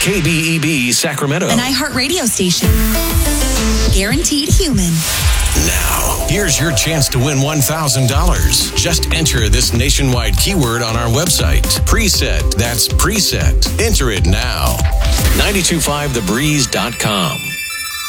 KBEB Sacramento. An iHeart radio station. Guaranteed human. Now, here's your chance to win $1,000. Just enter this nationwide keyword on our website. Preset. That's preset. Enter it now. 925thebreeze.com.